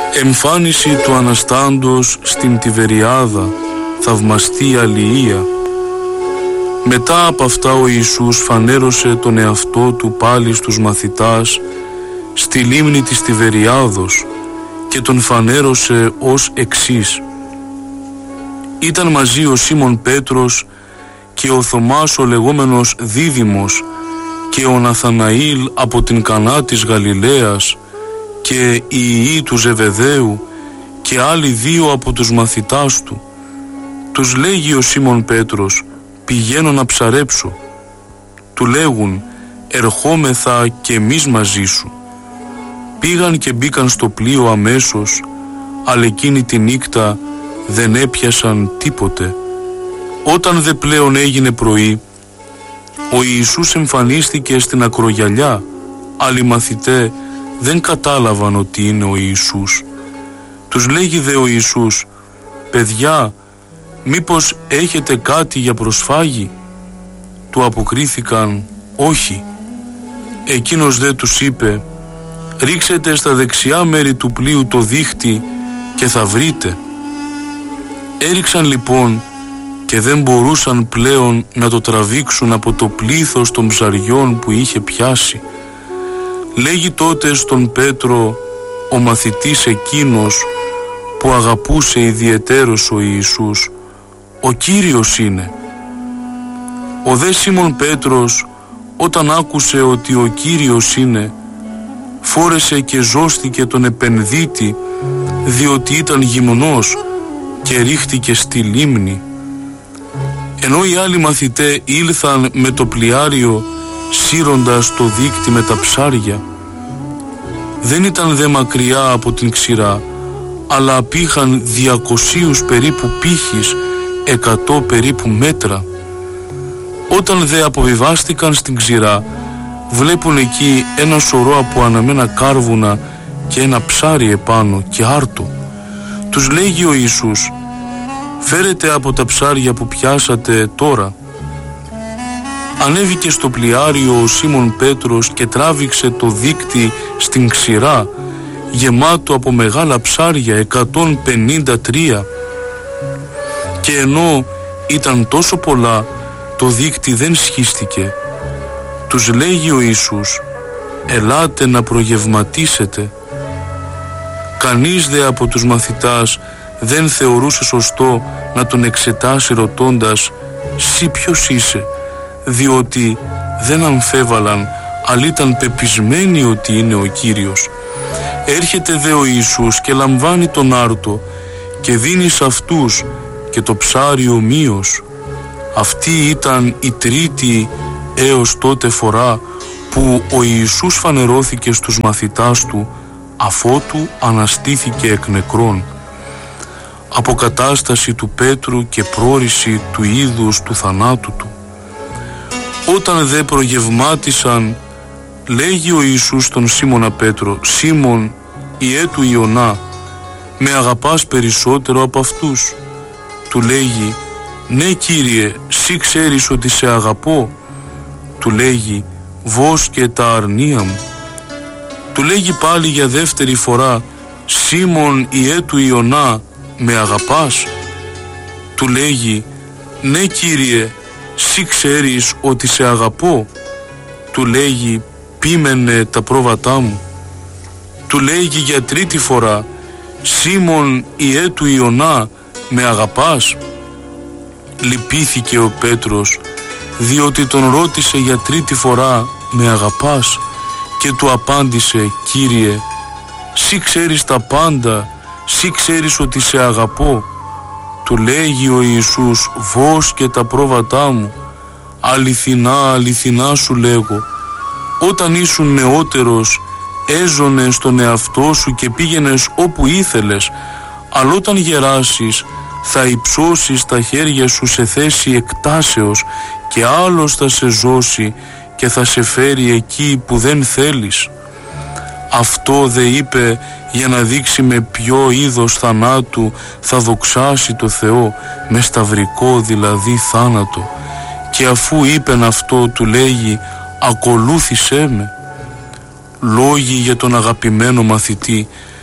Εμφάνιση του Αναστάντος στην Τιβεριάδα, θαυμαστή αλληλεία. Μετά από αυτά ο Ιησούς φανέρωσε τον εαυτό του πάλι στους μαθητάς στη λίμνη της Τιβεριάδος και τον φανέρωσε ως εξής. Ήταν μαζί ο Σίμων Πέτρος και ο Θωμάς ο λεγόμενος Δίδυμος και ο Ναθαναήλ από την Κανά της Γαλιλαίας και οι ιοί του Ζεβεδαίου και άλλοι δύο από τους μαθητάς του. Τους λέγει ο Σίμων Πέτρος, πηγαίνω να ψαρέψω. Του λέγουν, ερχόμεθα και εμείς μαζί σου. Πήγαν και μπήκαν στο πλοίο αμέσως, αλλά εκείνη τη νύχτα δεν έπιασαν τίποτε. Όταν δε πλέον έγινε πρωί, ο Ιησούς εμφανίστηκε στην ακρογιαλιά, αλλά οι μαθητές δεν κατάλαβαν ότι είναι ο Ιησούς. Τους λέγει δε ο Ιησούς, παιδιά, μήπως έχετε κάτι για προσφάγι? Του αποκρίθηκαν, όχι. Εκείνος δε τους είπε, ρίξετε στα δεξιά μέρη του πλοίου το δίχτυ και θα βρείτε. Έριξαν λοιπόν και δεν μπορούσαν πλέον να το τραβήξουν από το πλήθος των ψαριών που είχε πιάσει. Λέγει τότε στον Πέτρο ο μαθητής εκείνος που αγαπούσε ιδιαιτέρως ο Ιησούς, ο Κύριος είναι. Ο δε Σίμων Πέτρος όταν άκουσε ότι ο Κύριος είναι, φόρεσε και ζώστηκε τον επενδύτη, διότι ήταν γυμνός, και ρίχτηκε στη λίμνη. Ενώ οι άλλοι μαθητές ήλθαν με το πλοιάριο σύροντας το δίκτυ με τα ψάρια. Δεν ήταν δε μακριά από την ξηρά, αλλά απήχαν 200 περίπου πύχης, 100 περίπου μέτρα. Όταν δε αποβιβάστηκαν στην ξηρά, βλέπουν εκεί ένα σωρό από αναμένα κάρβουνα και ένα ψάρι επάνω και άρτο. Τους λέγει ο Ιησούς, φέρετε από τα ψάρια που πιάσατε τώρα. Ανέβηκε στο πλοιάριο ο Σίμων Πέτρος και τράβηξε το δίκτυ στην ξηρά, γεμάτο από μεγάλα ψάρια, 153. Και ενώ ήταν τόσο πολλά, το δίκτυ δεν σχίστηκε. Τους λέγει ο Ιησούς, ελάτε να προγευματίσετε. Κανείς δε από τους μαθητάς δεν θεωρούσε σωστό να τον εξετάσει ρωτώντας, «Συ ποιος είσαι?» διότι δεν αμφέβαλαν, αλλά ήταν πεπισμένοι ότι είναι ο Κύριος. Έρχεται δε ο Ιησούς και λαμβάνει τον άρτο και δίνει σε αυτούς και το ψάρι ομοίως. Αυτή ήταν η τρίτη έως τότε φορά που ο Ιησούς φανερώθηκε στους μαθητάς του, αφότου αναστήθηκε εκ νεκρών. Αποκατάσταση του Πέτρου και πρόρηση του είδους του θανάτου του. Όταν δε προγευμάτισαν, λέγει ο Ιησούς τον Σίμωνα Πέτρο, «Σίμων, ιέ του Ιωνά, με αγαπάς περισσότερο από αυτούς?» Του λέγει, «Ναι Κύριε, σύ ξέρεις ότι σε αγαπώ». Του λέγει, «Βόσκε τα αρνία μου». Του λέγει πάλι για δεύτερη φορά, «Σίμων, ιέ του Ιωνά, με αγαπάς?» Του λέγει, «Ναι Κύριε, σύ ξέρεις ότι σε αγαπώ». Του λέγει, «Πίμενε τα πρόβατά μου». Του λέγει για τρίτη φορά, «Σίμων, ιέ του Ιωνά, με αγαπάς?» Λυπήθηκε ο Πέτρος, διότι τον ρώτησε για τρίτη φορά, «Με αγαπάς?» Και του απάντησε, «Κύριε, σύ ξέρεις τα πάντα, σύ ξέρεις ότι σε αγαπώ». Του λέγει ο Ιησούς, «Βόσκε τα πρόβατά μου, αληθινά, αληθινά σου λέγω, όταν ήσουν νεότερος έζωνες τον εαυτό σου και πήγαινες όπου ήθελες, αλλά όταν γεράσεις θα υψώσεις τα χέρια σου σε θέση εκτάσεως και άλλος θα σε ζώσει και θα σε φέρει εκεί που δεν θέλεις». Αυτό δε είπε για να δείξει με ποιο είδος θανάτου θα δοξάσει το Θεό, με σταυρικό δηλαδή θάνατο. Και αφού είπεν αυτό, του λέγει, «Ακολούθησέ με». Λόγοι για τον αγαπημένο μαθητή.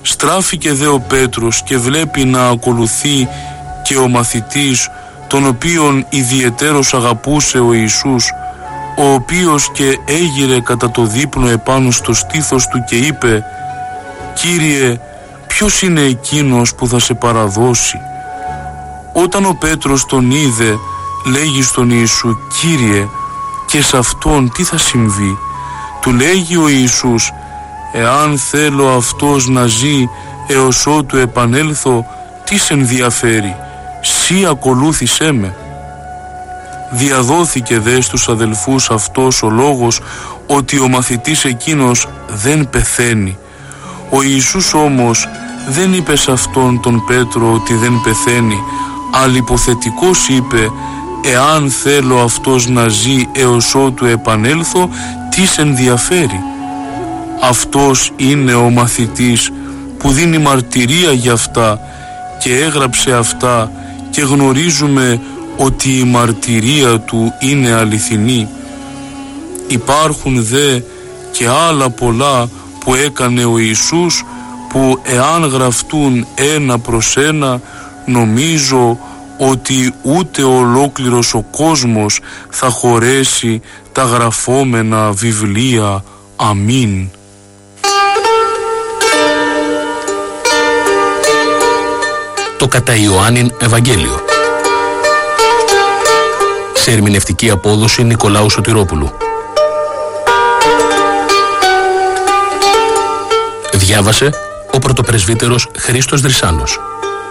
Στράφηκε δε ο Πέτρος και βλέπει να ακολουθεί και ο μαθητής, τον οποίον ιδιαιτέρως αγαπούσε ο Ιησούς, ο οποίος και έγειρε κατά το δείπνο επάνω στο στήθος του και είπε: «Κύριε, ποιος είναι εκείνος που θα σε παραδώσει?» Όταν ο Πέτρος τον είδε, λέγει στον Ιησού: «Κύριε, και σε αυτόν τι θα συμβεί?» Του λέγει ο Ιησούς: «Εάν θέλω αυτός να ζει έως ότου επανέλθω, τι σε ενδιαφέρει? Σύ ακολούθησέ με». Διαδόθηκε δε στους αδελφούς αυτός ο λόγος ότι ο μαθητής εκείνος δεν πεθαίνει. Ο Ιησούς όμως δεν είπε σε αυτόν τον Πέτρο ότι δεν πεθαίνει, αλλά υποθετικώς είπε: «Εάν θέλω αυτός να ζει έως ότου επανέλθω, τι σε ενδιαφέρει?» Αυτός είναι ο μαθητής που δίνει μαρτυρία για αυτά και έγραψε αυτά, και γνωρίζουμε ότι η μαρτυρία του είναι αληθινή. Υπάρχουν δε και άλλα πολλά που έκανε ο Ιησούς, που εάν γραφτούν ένα προς ένα, νομίζω ότι ούτε ολόκληρος ο κόσμος θα χωρέσει τα γραφόμενα βιβλία. Αμήν. Το κατά Ιωάννην Ευαγγέλιο. Σε ερμηνευτική απόδοση Νικολάου Σωτηρόπουλου. Διάβασε ο πρωτοπρεσβύτερος Χρήστος Δρυσάνος.